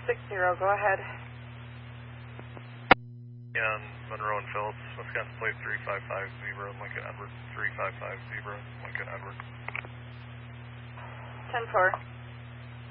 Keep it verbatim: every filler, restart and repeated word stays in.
six zero, go ahead. Yeah, Monroe and Phillips, Wisconsin plate three five five zero, Lincoln Edward, three five five zero, Lincoln Edward. ten four.